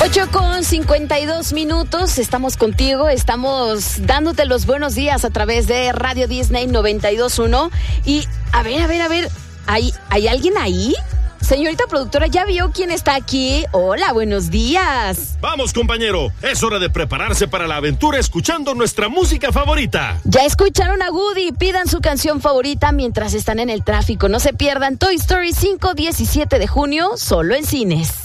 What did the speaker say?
8:52, estamos contigo, estamos dándote los buenos días a través de Radio Disney 92.1. Y a ver, ¿hay alguien ahí? Señorita productora, ¿ya vio quién está aquí? Hola, buenos días. Vamos, compañero, es hora de prepararse para la aventura escuchando nuestra música favorita. Ya escucharon a Woody, pidan su canción favorita mientras están en el tráfico. No se pierdan Toy Story 5, 17 de junio, solo en cines.